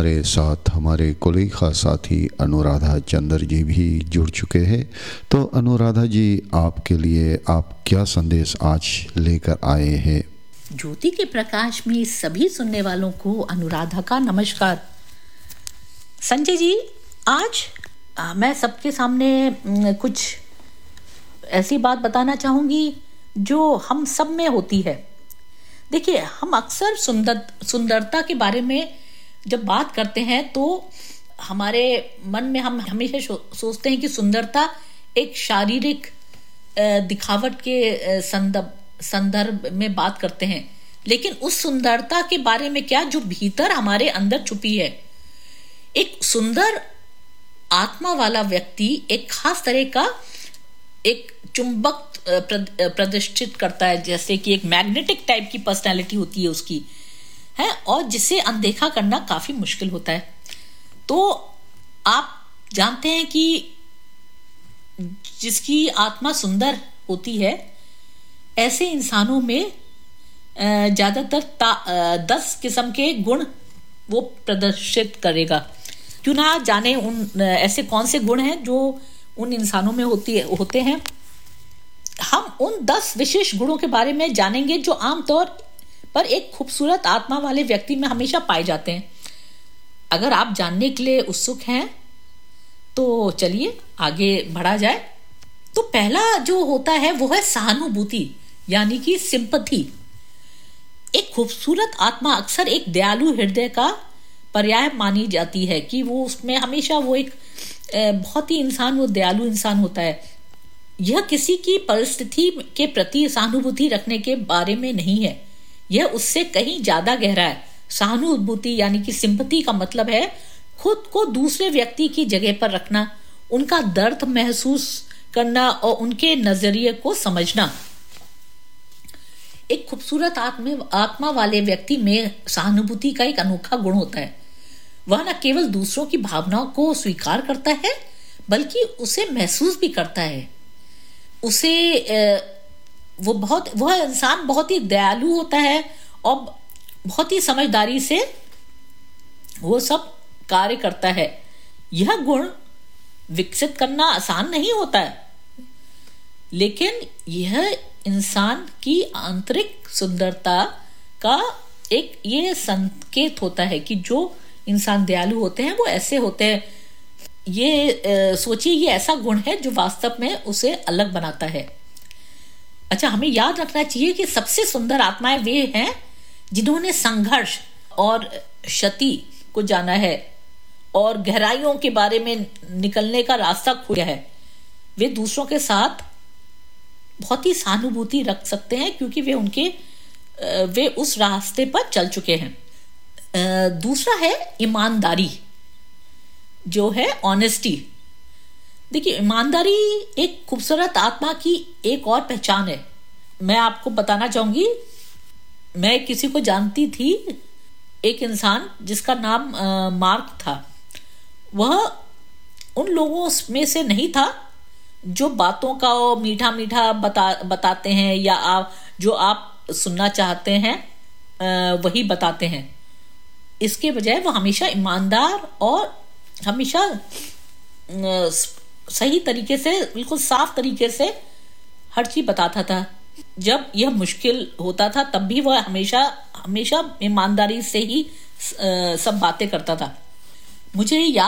हमारे साथ हमारे कोलिखा साथी अनुराधा चंद्र जी भी जुड़ चुके हैं। तो अनुराधा जी, आपके लिए आप क्या संदेश आज लेकर आए हैं? ज्योति के प्रकाश में सभी सुनने वालों को अनुराधा का नमस्कार। संजय जी, आज मैं सबके सामने कुछ ऐसी बात बताना चाहूँगी जो हम सब में होती है। देखिए, हम अक्सर सुंदरता के बारे में जब बात करते हैं तो हमारे मन में हम हमेशा सोचते हैं कि सुंदरता एक शारीरिक दिखावट के संदर्भ में बात करते हैं, लेकिन उस सुंदरता के बारे में क्या जो भीतर हमारे अंदर छुपी है। एक सुंदर आत्मा वाला व्यक्ति एक खास तरह का एक चुंबक प्रदर्शित करता है, जैसे कि एक मैग्नेटिक टाइप की पर्सनालिटी होती है उसकी, है, और जिसे अनदेखा करना काफी मुश्किल होता है। तो आप जानते हैं कि जिसकी आत्मा सुंदर होती है, ऐसे इंसानों में ज्यादातर 10 किस्म के गुण वो प्रदर्शित करेगा। क्यों ना जाने उन ऐसे कौन से गुण हैं जो उन इंसानों में होते हैं। हम उन 10 विशेष गुणों के बारे में जानेंगे जो आमतौर पर एक खूबसूरत आत्मा वाले व्यक्ति में हमेशा पाए जाते हैं। अगर आप जानने के लिए उत्सुक हैं तो चलिए आगे बढ़ा जाए। तो पहला जो होता है वो है सहानुभूति, यानी कि सिंपैथी। एक खूबसूरत आत्मा अक्सर एक दयालु हृदय का पर्याय मानी जाती है कि वो उसमें हमेशा वो एक बहुत ही वो दयालु इंसान होता है। यह किसी की परिस्थिति के प्रति सहानुभूति रखने के बारे में नहीं है, यह उससे कहीं ज्यादा गहरा है। सहानुभूति यानी कि सिंपैथी का मतलब है खुद को दूसरे व्यक्ति की जगह पर रखना, उनका दर्द महसूस करना और उनके नजरिए को समझना। एक खूबसूरत आत्मा वाले व्यक्ति में सहानुभूति का एक अनोखा गुण होता है। वह न केवल दूसरों की भावनाओं को स्वीकार करता है, बल्कि उसे महसूस भी करता है। वह इंसान बहुत ही दयालु होता है और बहुत ही समझदारी से वो सब कार्य करता है। यह गुण विकसित करना आसान नहीं होता है, लेकिन यह इंसान की आंतरिक सुंदरता का एक ये संकेत होता है कि जो इंसान दयालु होते हैं वो ऐसे होते हैं। ये सोचिए, ये ऐसा गुण है जो वास्तव में उसे अलग बनाता है। अच्छा, हमें याद रखना चाहिए कि सबसे सुंदर आत्माएं वे हैं जिन्होंने संघर्ष और क्षति को जाना है और गहराइयों के बारे में निकलने का रास्ता खोजा है। वे दूसरों के साथ बहुत ही सहानुभूति रख सकते हैं क्योंकि वे उस रास्ते पर चल चुके हैं। दूसरा है ईमानदारी, जो है ऑनेस्टी। देखिए, ईमानदारी एक खूबसूरत आत्मा की एक और पहचान है। मैं आपको बताना चाहूंगी, मैं किसी को जानती थी, एक इंसान जिसका नाम मार्क था। वह उन लोगों में से नहीं था जो बातों का मीठा मीठा बताते हैं या जो आप सुनना चाहते हैं वही बताते हैं। इसके बजाय वह हमेशा ईमानदार और हमेशा सही तरीके से, बिल्कुल साफ तरीके से हर चीज बताता था। जब यह मुश्किल होता था तब भी वह हमेशा ईमानदारी से ही सब बातें करता था। मुझे याद